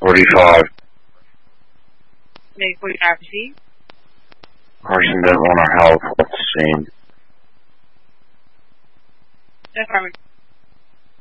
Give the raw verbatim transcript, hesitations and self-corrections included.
forty-five. May forty-five proceed. Person didn't want to help. What's the scene? Affirmative.